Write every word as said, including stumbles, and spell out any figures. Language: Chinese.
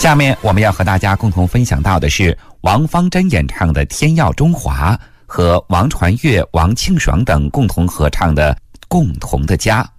下面我们要和大家共同分享到的是王芳珍演唱的《天耀中华》和王传岳、王庆爽等共同合唱的《共同的家》。